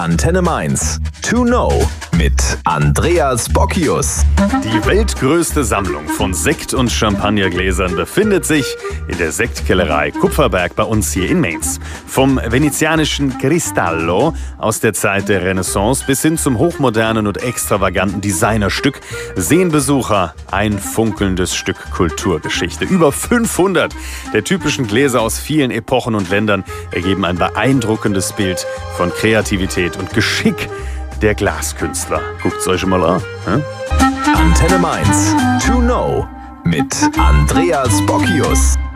Antenne Mainz. To know mit Andreas Bockius. Die weltgrößte Sammlung von Sekt- und Champagnergläsern befindet sich in der Sektkellerei Kupferberg bei uns hier in Mainz. Vom venezianischen Cristallo aus der Zeit der Renaissance bis hin zum hochmodernen und extravaganten Designerstück sehen Besucher ein funkelndes Stück Kulturgeschichte. Über 500 der typischen Gläser aus vielen Epochen und Ländern ergeben ein beeindruckendes Bild von Kreativität und Geschick der Glaskünstler. Guckt's euch mal an. Antenne Mainz. To know mit Andreas Bockius.